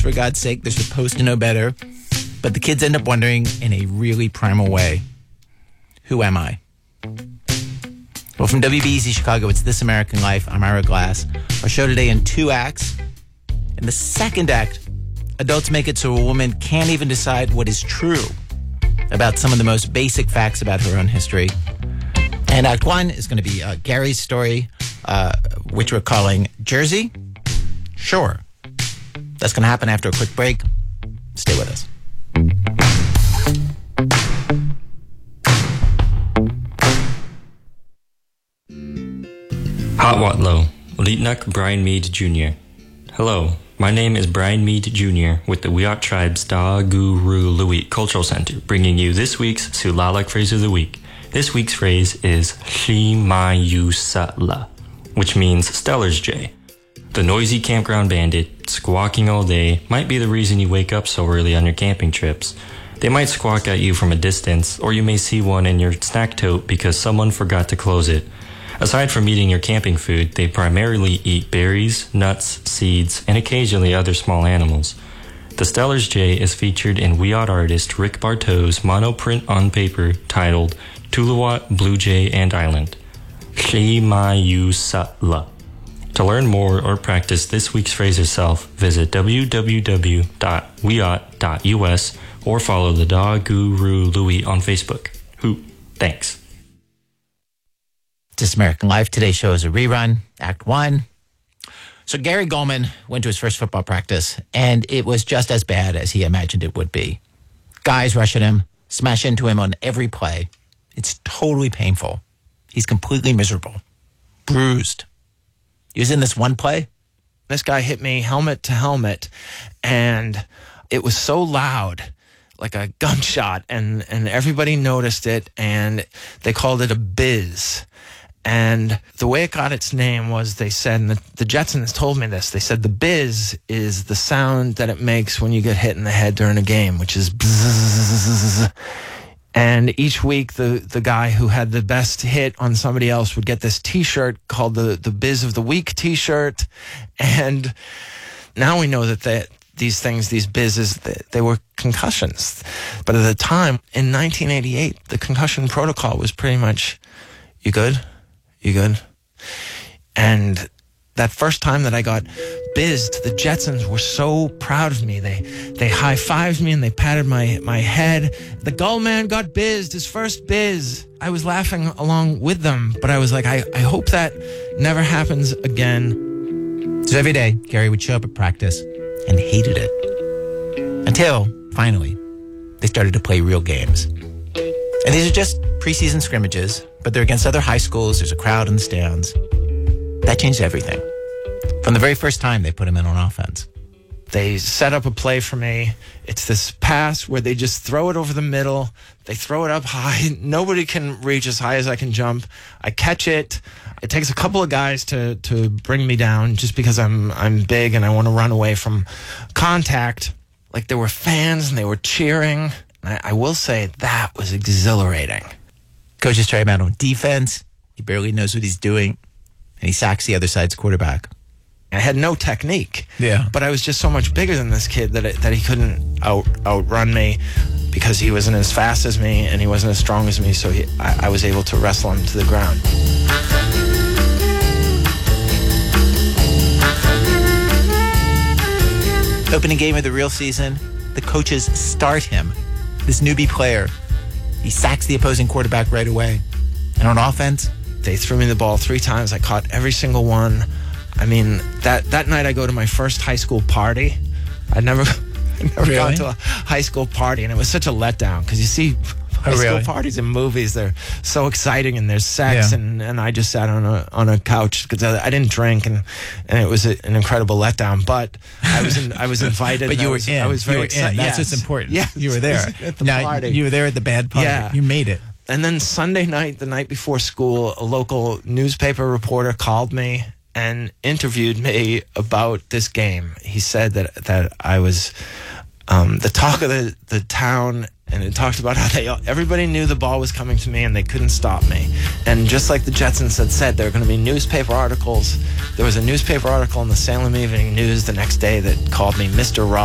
for God's sake. They're supposed to know better. But the kids end up wondering in a really primal way, who am I? Well, from WBEZ Chicago, it's This American Life. I'm Ira Glass. Our show today in 2 acts. In the second act, adults make it so a woman can't even decide what is true about some of the most basic facts about her own history. And Act 1 is going to be Gary's story, which we're calling Jersey? Sure. That's going to happen after a quick break. Stay with us. Hot What Low, Lieutenant Brian Mead Jr. Hello, my name is Brian Mead Jr. with the Wiyot Tribe's Da Guru Luit Cultural Center, bringing you this week's Sulalak phrase of the week. This week's phrase is Shimayusala, which means Stellar's Jay. The noisy campground bandit, squawking all day, might be the reason you wake up so early on your camping trips. They might squawk at you from a distance, or you may see one in your snack tote because someone forgot to close it. Aside from eating your camping food, they primarily eat berries, nuts, seeds, and occasionally other small animals. The Stellar's Jay is featured in Wiyot artist Rick Bartow's monoprint on paper titled Tuluwat, Blue Jay, and Island. Shimayusala. To learn more or practice this week's phrase yourself, visit www.wiyot.us or follow the Da Guru Luit on Facebook. Thanks. This American Life. Today's show is a rerun, Act 1. So Gary Goldman went to his first football practice, and it was just as bad as he imagined it would be. Guys rush at him, smash into him on every play. It's totally painful. He's completely miserable, bruised. He was in this one play. This guy hit me helmet to helmet, and it was so loud, like a gunshot, and everybody noticed it, and they called it a biz. And the way it got its name was, they said, and the Jetsons told me this, they said the biz is the sound that it makes when you get hit in the head during a game, which is bzzz. And each week, the guy who had the best hit on somebody else would get this T-shirt called the Biz of the Week T-shirt. And now we know that these things, these bizzes, they were concussions. But at the time, in 1988, the concussion protocol was pretty much, you good? You good? And that first time that I got bizzed, the Jetsons were so proud of me. They high-fived me and they patted my head. The Gull Man got bizzed, his first biz. I was laughing along with them, but I was like, I hope that never happens again. So every day, Gary would show up at practice and hated it. Until, finally, they started to play real games. And these are just preseason scrimmages, but they're against other high schools. There's a crowd in the stands. That changed everything. From the very first time they put him in on offense. They set up a play for me. It's this pass where they just throw it over the middle. They throw it up high. Nobody can reach as high as I can jump. I catch it. It takes a couple of guys to bring me down just because I'm big and I want to run away from contact. Like, there were fans and they were cheering. I will say that was exhilarating. Coaches try him out on defense. He barely knows what he's doing. And he sacks the other side's quarterback. I had no technique. Yeah. But I was just so much bigger than this kid that he couldn't outrun me because he wasn't as fast as me and he wasn't as strong as me. So I was able to wrestle him to the ground. Opening game of the real season, the coaches start him, this newbie player. He sacks the opposing quarterback right away. And on offense, they threw me the ball 3 times. I caught every single one. I mean, that night I go to my first high school party. I'd never gone to a high school party, and it was such a letdown because you see high school parties in movies. They're so exciting, and there's sex, and I just sat on a couch because I didn't drink, and it was an incredible letdown. But I was invited. But you were in. I was very excited. That's what's important. Yeah, you were there. At the party. You were there at the bad party. Yeah. You made it. And then Sunday night, the night before school, a local newspaper reporter called me and interviewed me about this game. He said that I was the talk of the town, and it talked about how everybody knew the ball was coming to me and they couldn't stop me. And just like the Jetsons had said, there were going to be newspaper articles. There was a newspaper article in the Salem Evening News the next day that called me Mr. Ross.